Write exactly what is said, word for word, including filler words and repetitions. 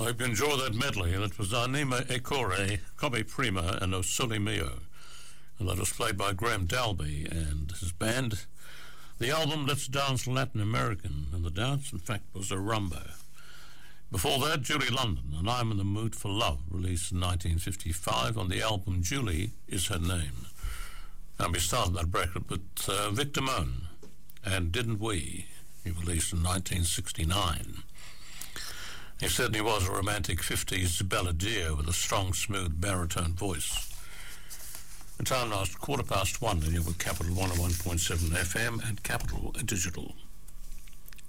I hope you enjoy that medley. That was Anima Ekore, Kobe Prima and O Sole Mio. And that was played by Graham Dalby and his band. The album Let's Dance Latin American, and the dance, in fact, was a rumba. Before that, Julie London, and I'm in the Mood for Love, released in nineteen fifty-five on the album Julie Is Her Name. And we started that bracket with uh, Victor Moan and Didn't We? He released in nineteen sixty-nine. He certainly was a romantic fifties balladeer with a strong, smooth baritone voice. The time now is quarter past one, and you're with Capital one oh one point seven F M and Capital Digital.